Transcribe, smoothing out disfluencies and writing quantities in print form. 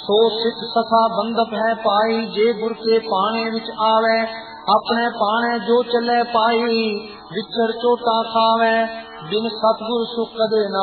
सो सिख सखा बंधप है पाई, जे गुर के पाने विच आवे, अपने पाने जो चले पाई, विचर चोटा खावे, बिन सतगुर सुख कदे न